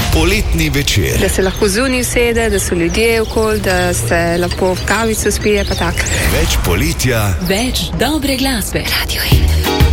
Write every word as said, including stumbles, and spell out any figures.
Poletni večer. Da se lahko zunaj usede, da so ljudje okoli, da se lahko kavico spije, pa tako. Več poletja, več dobre glasbe. Radio Hit.